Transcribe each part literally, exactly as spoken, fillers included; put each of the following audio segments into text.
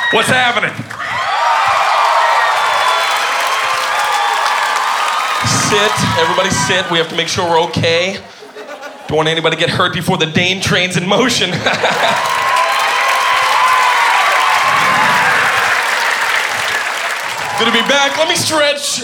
What's happening? Sit, everybody sit. We have to make sure we're okay. Don't want anybody to get hurt before the Dane train's in motion. Good to be back. Let me stretch.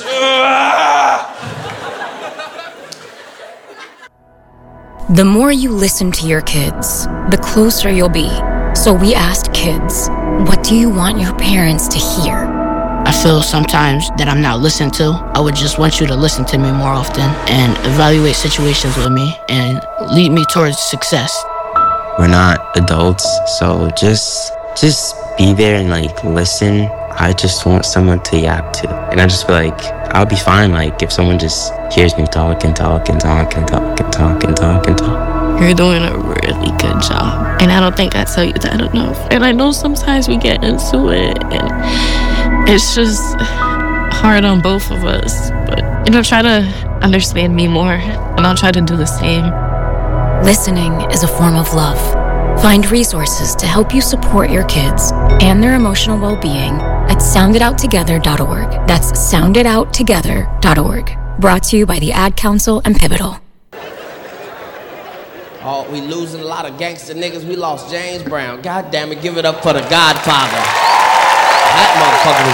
The more you listen to your kids, the closer you'll be. So we asked kids, what do you want your parents to hear? I feel sometimes that I'm not listened to. I would just want you to listen to me more often and evaluate situations with me and lead me towards success. We're not adults, so just just be there and like listen. I just want someone to yap to. And I just feel like I'll be fine like if someone just hears me talk and talk and talk and talk and talk and talk and talk. You're doing a really good job. And I don't think I tell you that enough. And I know sometimes we get into it and it's just hard on both of us. But, you know, try to understand me more and I'll try to do the same. Listening is a form of love. Find resources to help you support your kids and their emotional well-being at sound it out together dot org. That's sound it out together dot org. Brought to you by the Ad Council and Pivotal. Oh, we losing a lot of gangster niggas. We lost James Brown. God damn it, give it up for the Godfather. That motherfucker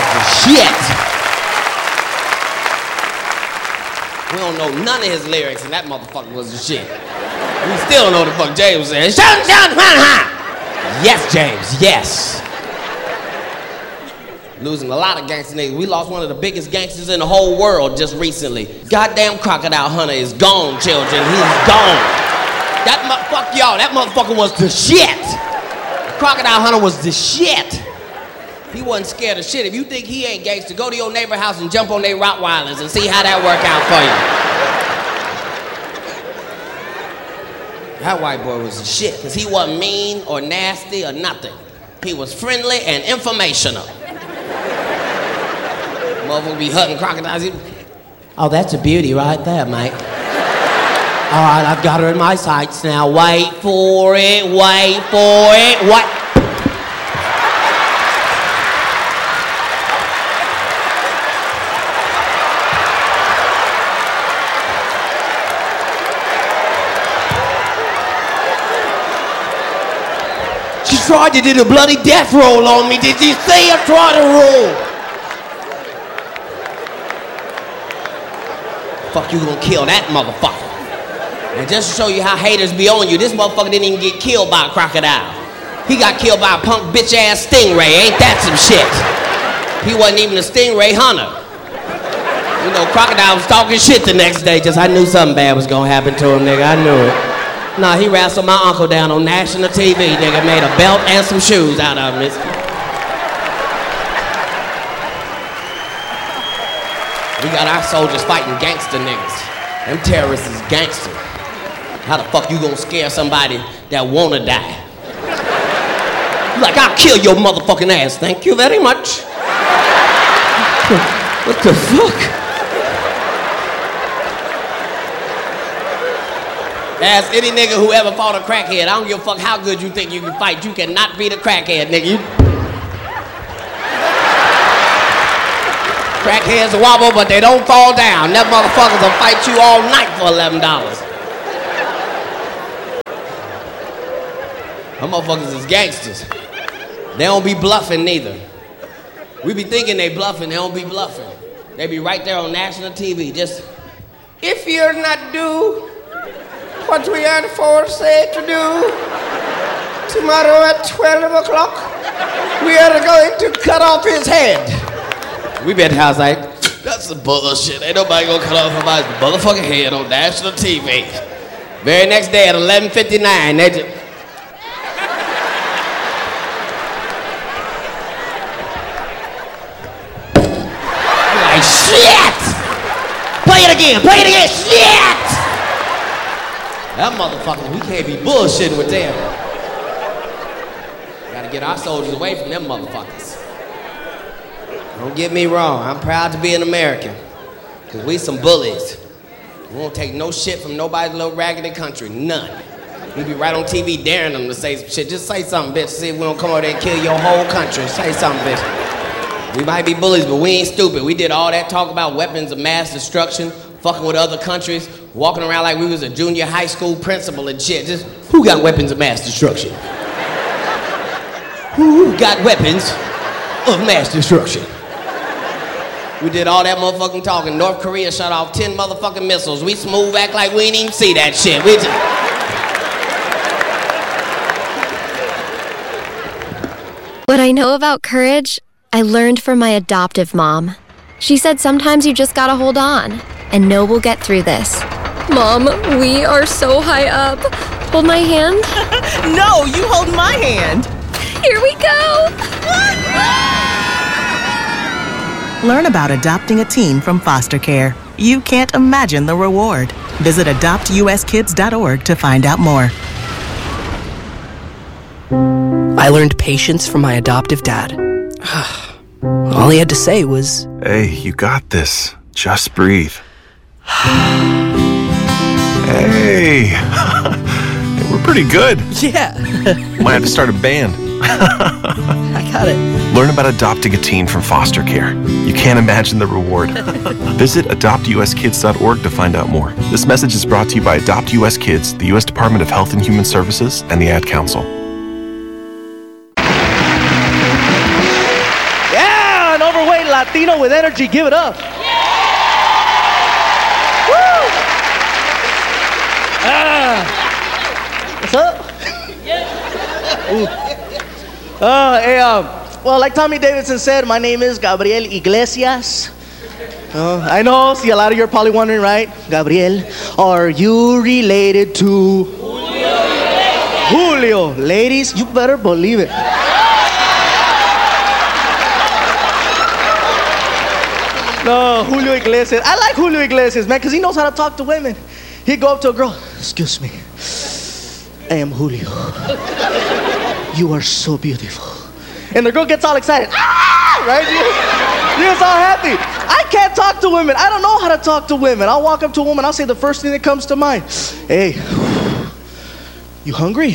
was the shit. We don't know none of his lyrics, and that motherfucker was the shit. We still don't know what the fuck James was saying. Shout, shout, ha, ha. Yes, James, yes. Losing a lot of gangster niggas. We lost one of the biggest gangsters in the whole world just recently. Goddamn Crocodile Hunter is gone, children. He's gone. That motherfucker, y'all, that motherfucker was the shit. Crocodile Hunter was the shit. He wasn't scared of shit. If you think he ain't gangster, go to your neighbor house and jump on their Rottweilers and see how that work out for you. That white boy was the shit, because he wasn't mean or nasty or nothing. He was friendly and informational. Motherfucker be hunting crocodiles. Oh, that's a beauty right there, mate. All right, I've got her in my sights now. Wait for it, wait for it, wait. She tried to do the bloody death roll on me. Did you see her try to roll? Fuck, you gonna kill that motherfucker. And just to show you how haters be on you, this motherfucker didn't even get killed by a crocodile. He got killed by a punk bitch ass stingray. Ain't that some shit? He wasn't even a stingray hunter. You know, crocodile was talking shit the next day. Just I knew something bad was gonna happen to him, nigga. I knew it. Nah, he wrestled my uncle down on national T V, nigga. Made a belt and some shoes out of him. We got our soldiers fighting gangster niggas. Them terrorists is gangster. How the fuck you gonna scare somebody that wanna die? You like, I'll kill your motherfucking ass. Thank you very much. What the fuck? Ask any nigga who ever fought a crackhead. I don't give a fuck how good you think you can fight. You cannot beat a crackhead, nigga. You... Crackheads wobble, but they don't fall down. Them motherfuckers will fight you all night for eleven dollars. Them motherfuckers is gangsters. They don't be bluffing neither. We be thinking they bluffing, they don't be bluffing. They be right there on national T V, just, if you're not do what we are forced to do, tomorrow at twelve o'clock, we are going to cut off his head. We been house like, that's some bullshit. Ain't nobody gonna cut off somebody's motherfucking head on national T V. Very next day at eleven fifty-nine, they just... like, shit! Play it again, play it again, shit! That motherfucker, we can't be bullshitting with them. Gotta get our soldiers away from them motherfuckers. Don't get me wrong, I'm proud to be an American, because we some bullies. We won't take no shit from nobody's little raggedy country, none. He be right on T V daring them to say some shit. Just say something, bitch. See if we don't come over there and kill your whole country. Say something, bitch. We might be bullies, but we ain't stupid. We did all that talk about weapons of mass destruction, fucking with other countries, walking around like we was a junior high school principal and shit. Just, who got weapons of mass destruction? Who got weapons of mass destruction? We did all that motherfucking talking. North Korea shot off ten motherfucking missiles. We smooth act like we ain't even see that shit. We just... What I know about courage, I learned from my adoptive mom. She said sometimes you just gotta hold on and know we'll get through this. Mom, we are so high up. Hold my hand. No, you hold my hand. Here we go. Learn about adopting a teen from foster care. You can't imagine the reward. Visit adopt U S kids dot org to find out more. I learned patience from my adoptive dad. All he had to say was, "Hey, you got this. Just breathe." Hey, we're pretty good. Yeah. Might have to start a band. I got it. Learn about adopting a teen from foster care. You can't imagine the reward. Visit adopt U S kids dot org to find out more. This message is brought to you by Adopt U S Kids, the U S Department of Health and Human Services, and the Ad Council. Yeah, an overweight Latino with energy. Give it up. Woo! Ah. What's up? Uh, hey, um, well, like Tommy Davidson said, my name is Gabriel Iglesias. Uh, I know, see, a lot of you are probably wondering, right? Gabriel, are you related to Julio? Julio. Ladies, you better believe it. No, Julio Iglesias. I like Julio Iglesias, man, because he knows how to talk to women. He'd go up to a girl, excuse me, I am Julio. You are so beautiful. And the girl gets all excited. Ah! Right? She gets all happy. I can't talk to women. I don't know how to talk to women. I'll walk up to a woman. I'll say the first thing that comes to mind. Hey, you hungry?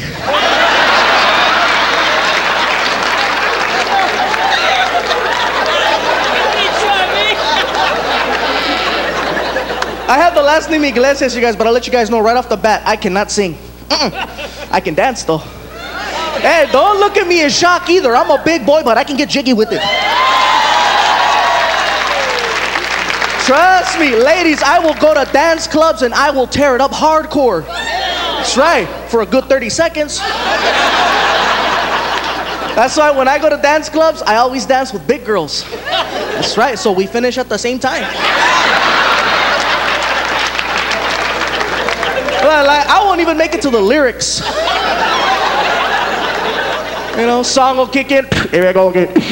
I have the last name Iglesias, you guys, but I'll let you guys know right off the bat, I cannot sing. Mm-mm. I can dance, though. Hey, don't look at me in shock either. I'm a big boy, but I can get jiggy with it. Trust me, ladies, I will go to dance clubs and I will tear it up hardcore. That's right, for a good thirty seconds. That's why when I go to dance clubs, I always dance with big girls. That's right, so we finish at the same time. Well, like, I won't even make it to the lyrics. You know, song will kick in. Here I go again.